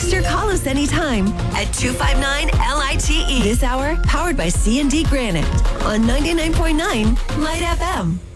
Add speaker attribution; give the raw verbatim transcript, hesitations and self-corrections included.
Speaker 1: Text or call us anytime at two five nine L I T E. This hour, powered by C and D Granite on ninety-nine point nine Light F M.